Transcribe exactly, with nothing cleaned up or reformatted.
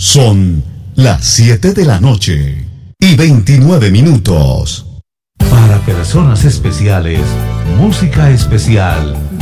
Son las siete de la noche y veintinueve minutos. Para personas especiales, música especial